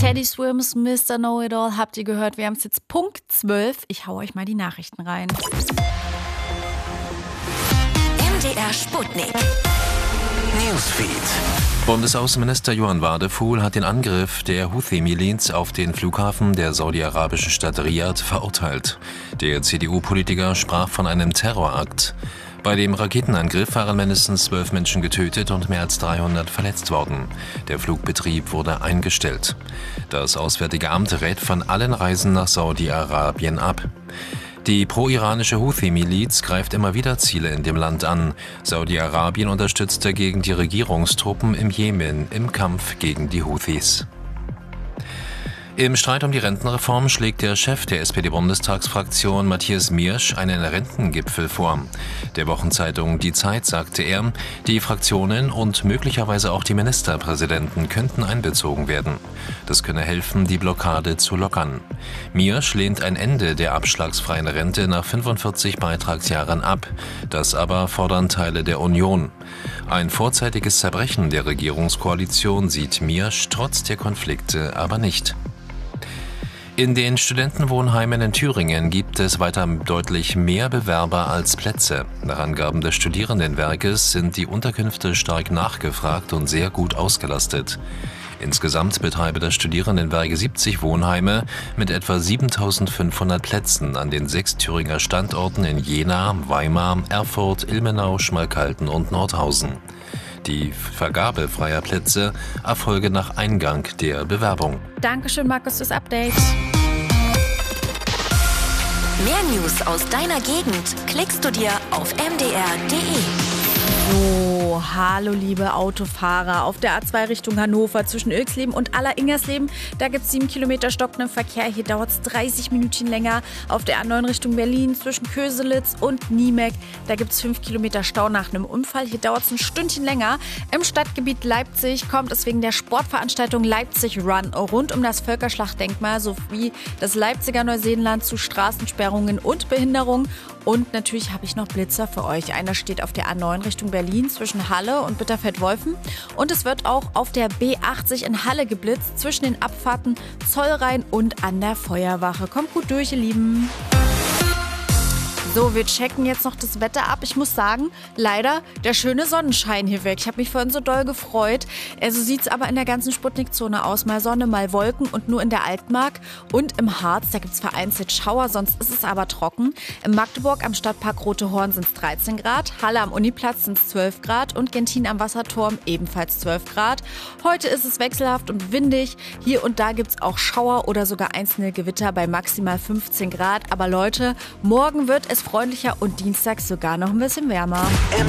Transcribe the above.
Teddy Swims, Mr. Know-It-All habt ihr gehört. Wir haben es jetzt Punkt 12. Ich hau euch mal die Nachrichten rein. MDR Sputnik. Newsfeed. Bundesaußenminister Johann Wadefuhl hat den Angriff der Houthi-Miliz auf den Flughafen der saudi-arabischen Stadt Riyadh verurteilt. Der CDU-Politiker sprach von einem Terrorakt. Bei dem Raketenangriff waren mindestens 12 Menschen getötet und mehr als 300 verletzt worden. Der Flugbetrieb wurde eingestellt. Das Auswärtige Amt rät von allen Reisen nach Saudi-Arabien ab. Die pro-iranische Houthi-Miliz greift immer wieder Ziele in dem Land an. Saudi-Arabien unterstützt dagegen die Regierungstruppen im Jemen im Kampf gegen die Houthis. Im Streit um die Rentenreform schlägt der Chef der SPD-Bundestagsfraktion Matthias Miersch einen Rentengipfel vor. Der Wochenzeitung Die Zeit sagte er, die Fraktionen und möglicherweise auch die Ministerpräsidenten könnten einbezogen werden. Das könne helfen, die Blockade zu lockern. Miersch lehnt ein Ende der abschlagsfreien Rente nach 45 Beitragsjahren ab. Das aber fordern Teile der Union. Ein vorzeitiges Zerbrechen der Regierungskoalition sieht Miersch trotz der Konflikte aber nicht. In den Studentenwohnheimen in Thüringen gibt es weiter deutlich mehr Bewerber als Plätze. Nach Angaben des Studierendenwerkes sind die Unterkünfte stark nachgefragt und sehr gut ausgelastet. Insgesamt betreibe das Studierendenwerk 70 Wohnheime mit etwa 7.500 Plätzen an den 6 Thüringer Standorten in Jena, Weimar, Erfurt, Ilmenau, Schmalkalden und Nordhausen. Die Vergabe freier Plätze erfolge nach Eingang der Bewerbung. Dankeschön, Markus, fürs Update. Mehr News aus deiner Gegend klickst du dir auf mdr.de. So, hallo liebe Autofahrer. Auf der A2 Richtung Hannover zwischen Ilksleben und Aller-Ingersleben, da gibt es 7 Kilometer stockenden Verkehr. Hier dauert es 30 Minuten länger. Auf der A9 Richtung Berlin zwischen Köselitz und Niemek, da gibt es 5 Kilometer Stau nach einem Unfall. Hier dauert es ein Stündchen länger. Im Stadtgebiet Leipzig kommt es wegen der Sportveranstaltung Leipzig Run rund um das Völkerschlachtdenkmal sowie das Leipziger Neuseeland zu Straßensperrungen und Behinderung. Und natürlich habe ich noch Blitzer für euch. Einer steht auf der A9 Richtung Berlin zwischen Halle und Bitterfeld-Wolfen. Und es wird auch auf der B80 in Halle geblitzt zwischen den Abfahrten Zollrhein und an der Feuerwache. Kommt gut durch, ihr Lieben. So, wir checken jetzt noch das Wetter ab. Ich muss sagen, leider der schöne Sonnenschein hier weg. Ich habe mich vorhin so doll gefreut. So sieht es aber in der ganzen Sputnik-Zone aus. Mal Sonne, mal Wolken und nur in der Altmark und im Harz. Da gibt es vereinzelt Schauer, sonst ist es aber trocken. In Magdeburg am Stadtpark Rote Horn sind es 13 Grad. Halle am Uniplatz sind es 12 Grad und Gentin am Wasserturm ebenfalls 12 Grad. Heute ist es wechselhaft und windig. Hier und da gibt es auch Schauer oder sogar einzelne Gewitter bei maximal 15 Grad. Aber Leute, morgen wird es freundlicher und dienstags sogar noch ein bisschen wärmer.